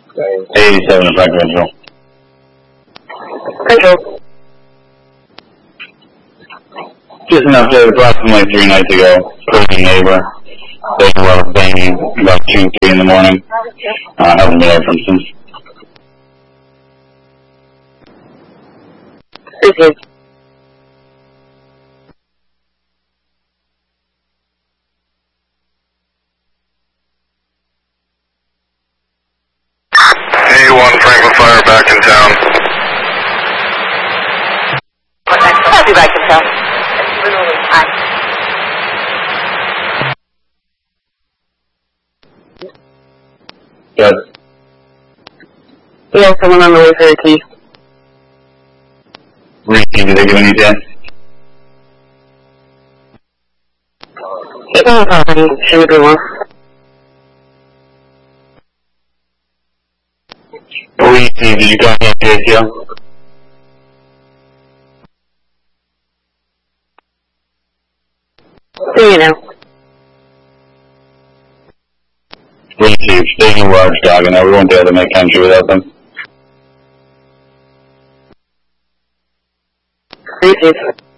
87 in Frank Control. Control. Just an update approximately 3 nights ago. Crazy neighbor. They were banging about 2, 3 in the morning. Haven't been there from since. Received. A1 Franklin Fire back in town. I'll be back in town. Good. Yeah, someone on the way for a key. Receive, did they give any details? It's on the property. Shouldn't be one. Receive, did you contact the ATO? Do you know? Receive, taking a large dog, and we won't be able to make entry without them. Received.